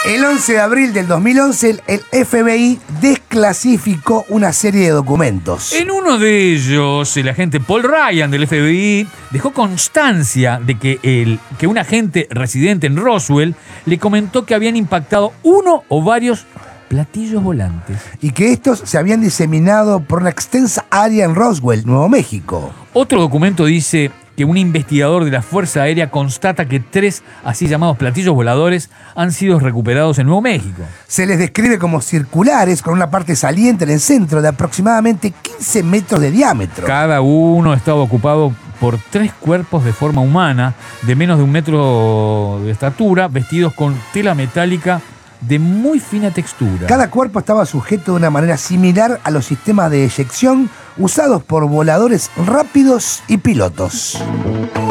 El 11 de abril del 2011, el FBI desclasificó una serie de documentos. En uno de ellos, el agente Paul Ryan del FBI dejó constancia de que un agente residente en Roswell le comentó que habían impactado uno o varios platillos volantes. Y que estos se habían diseminado por una extensa área en Roswell, Nuevo México. Otro documento dice que un investigador de la Fuerza Aérea constata que 3 así llamados platillos voladores han sido recuperados en Nuevo México. Se les describe como circulares con una parte saliente en el centro de aproximadamente 15 metros de diámetro. Cada uno estaba ocupado por 3 cuerpos de forma humana, de menos de 1 metro de estatura, vestidos con tela metálica de muy fina textura. Cada cuerpo estaba sujeto de una manera similar a los sistemas de eyección usados por voladores rápidos y pilotos.